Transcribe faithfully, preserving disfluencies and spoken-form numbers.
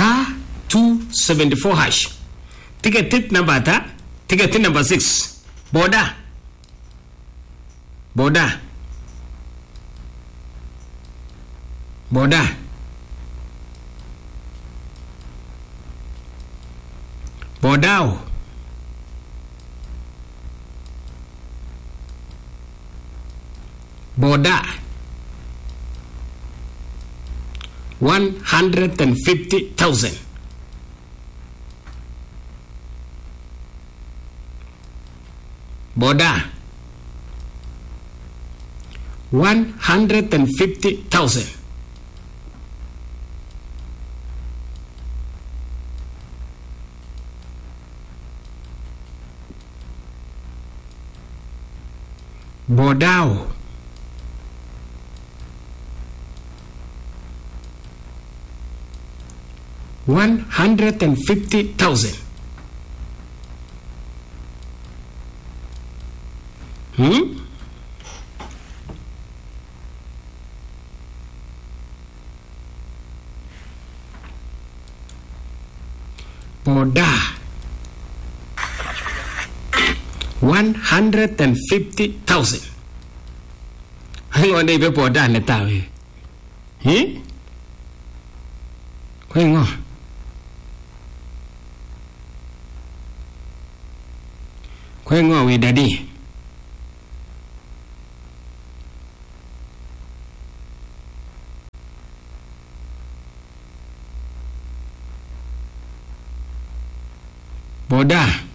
star two seventy-four hash. Ticket number ta. Ticket number six. Boda. Boda. Boda. Bodao. Boda. One hundred and fifty thousand. Boda. One hundred and fifty thousand. Bodao. One hundred and fifty thousand. Hmm? Boda. One hundred and fifty thousand. Hang on, David Boda Natawi. Eh? Hang on. Hang on with daddy. Boda.